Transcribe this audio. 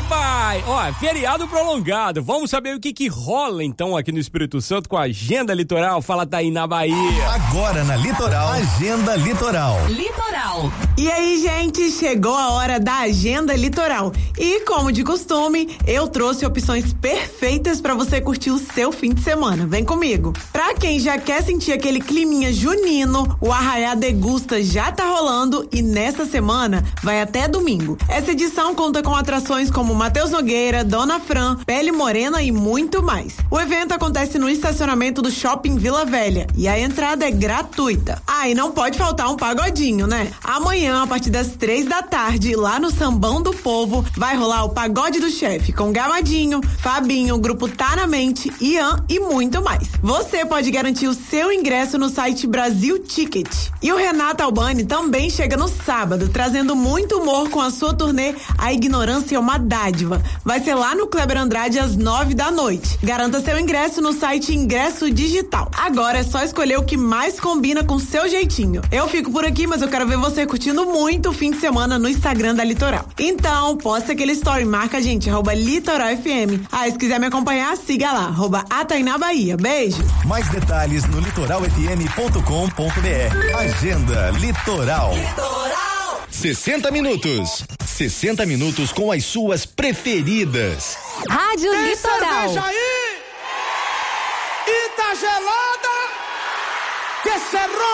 papai! Ó, feriado prolongado. Vamos saber o que rola então aqui no Espírito Santo com a Agenda Litoral. Fala, tá aí na Bahia. Agora na Litoral, Agenda Litoral. Litoral. E aí, gente, chegou a hora da Agenda Litoral. E como de costume, eu trouxe opções perfeitas para você curtir o seu fim de semana. Vem comigo. Pra quem já quer sentir aquele climinha junino, o Arraiá Degusta já tá rolando e nessa semana vai até domingo. Essa edição conta com atrações como Matheus Nogueira, Dona Fran, Pele Morena e muito mais. O evento acontece no estacionamento do Shopping Vila Velha e a entrada é gratuita. Ah, e não pode faltar um pagodinho, né? Amanhã, a partir das 3 da tarde, lá no Sambão do Povo, vai rolar o Pagode do Chefe com Gamadinho, Fabinho, Grupo Tá na Mente, Ian e muito mais. Você pode garantir o seu ingresso no site Brasil Ticket. E o Renato Albani também chega no sábado, trazendo muito humor com a sua turnê A Ignorância é uma Dádiva. Vai ser lá no Kleber Andrade às 9 da noite. Garanta seu ingresso no site Ingresso Digital. Agora é só escolher o que mais combina com seu jeitinho. Eu fico por aqui, mas eu quero ver você curtindo muito o fim de semana no Instagram da Litoral. Então, posta aquele story, marca a gente, @LitoralFM. Ah, se quiser me acompanhar, siga lá, @AtainaBahia. Beijos. Mais detalhes no litoralfm.com.br. Agenda Litoral. 60 minutos. 60 minutos com as suas preferidas. Rádio Tem Litoral. cerveja aí? E tá gelada? Que cerrou?